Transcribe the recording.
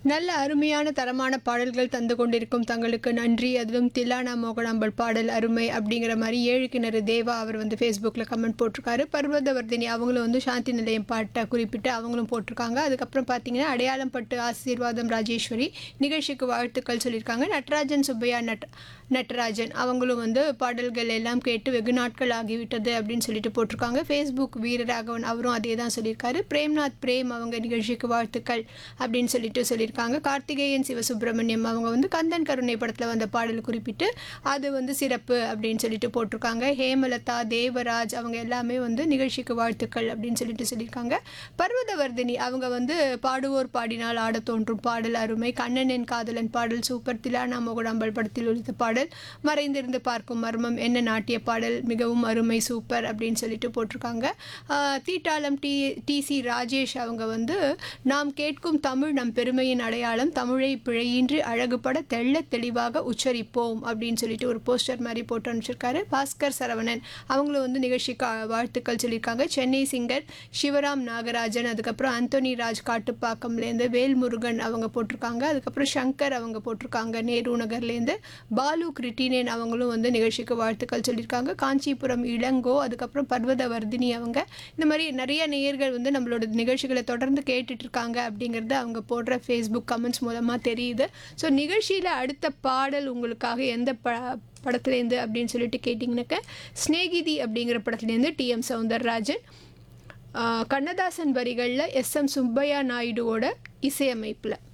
நல்ல அருமையான தரமான பாடல்கள் தந்து கொண்டிருக்கும் தங்களுக்கு நன்றி. அதிலும் தில்லானா மோகனாம்பல் பாடல் அருமை அப்படிங்கிற மாதிரி 7 கிணறு தேவா அவர் வந்து ஃபேஸ்புக்கில் கமெண்ட் போட்டிருக்காரு. பர்வதவர்தினி அவங்களும் வந்து சாந்தி நிலையம் பாட்டை குறிப்பிட்டு அவங்களும் போட்டிருக்காங்க. அதுக்கப்புறம் பார்த்தீங்கன்னா அடையாளம் பட்டு ஆசீர்வாதம் ராஜேஸ்வரி நிகழ்ச்சிக்கு வாழ்த்துக்கள் சொல்லியிருக்காங்க. நட்ராஜன் சுப்பையா நட்ராஜன் அவங்களும் வந்து பாடல்கள் எல்லாம் கேட்டு வெகு நாட்கள் ஆகிவிட்டது அப்படின்னு சொல்லிட்டு போட்டிருக்காங்க. ஃபேஸ்புக் வீரராகவன் அவரும் அதே தான் சொல்லியிருக்காரு. பிரேம்நாத் பிரேம் அவங்க நிகழ்ச்சிக்கு வாழ்த்துக்கள் அப்படின்னு சொல்லியிருக்காங்க. கார்த்திகேயன் சிவசுப்பிரமணியம் அவங்க வந்து கந்தன் கருணை படத்தில் வந்த பாடல் குறிப்பிட்டு அது வந்து சிறப்பு அப்படின்னு சொல்லிட்டு போட்டிருக்காங்க. ஹேமலதா தேவராஜ் அவங்க எல்லாமே வந்து நிகழ்ச்சிக்கு வாழ்த்துக்கள் அப்படின்னு சொல்லியிருக்காங்க. பர்வதவர்தினி அவங்க வந்து பாடுவோர் பாடினால் ஆட தோன்றும் பாடல் அருமை, கண்ணனின் காதலன் பாடல் சூப்பர், திலானா மோகனாம்பல் படத்தில் ஒலித்த பாடல், மறைந்திருந்து பார்க்கும் மர்மம் என்ன நாட்டிய பாடல் மிகவும் அருமை சூப்பர் அப்படின்னு சொல்லிட்டு போட்டிருக்காங்க. தீட்டாளம் டி.சி. ராஜேஷ் அவங்க வந்து நாம் கேட்கும் தமிழ் நம் பெருமையின் அடையாளம், தமிழை பிழையின்றி அழகுபட தெள்ள தெளிவாக உச்சரிப்போம் அப்படின்னு சொல்லிட்டு ஒரு போஸ்டர் மாதிரி போட்டு அனுப்பிச்சிருக்காரு. பாஸ்கர் சரவணன் அவங்களும் வந்து நிகழ்ச்சிக்கு வாழ்த்துக்கள் சொல்லியிருக்காங்க. சென்னை சிங்கர் சிவராம் நாகராஜன், அதுக்கப்புறம் அந்தோனி ராஜ் காட்டுப்பாக்கம்லேருந்து, வேல்முருகன் அவங்க போட்டிருக்காங்க. அதுக்கப்புறம் சங்கர் அவங்க போட்டிருக்காங்க நேரு நகர்லேருந்து. பாலு கிருட்டினேன் அவங்களும் வந்து நிகழ்ச்சிக்கு வாழ்த்துக்கள் சொல்லியிருக்காங்க. காஞ்சிபுரம் இளங்கோ, அதுக்கப்புறம் பர்வதவர்தினி அவங்க இந்த மாதிரி நிறைய நேயர்கள் வந்து நம்மளோட நிகழ்ச்சிகளை தொடர்ந்து கேட்டுட்டு இருக்காங்க அப்படிங்கிறது அவங்க போடுற ஃபேஸ்புக் கமெண்ட்ஸ் மூலமாக தெரியுது. ஸோ நிகழ்ச்சியில் அடுத்த பாடல் உங்களுக்காக எந்த படத்துலேருந்து அப்படின்னு சொல்லிட்டு கேட்டிங்கனாக்க ஸ்நேகிதி அப்படிங்கிற படத்துலேருந்து டி.எம். சௌந்தரராஜன், கண்ணதாசன் வரிகளில் எஸ்.எம். சுப்பையா நாயுடுவோட இசையமைப்பில்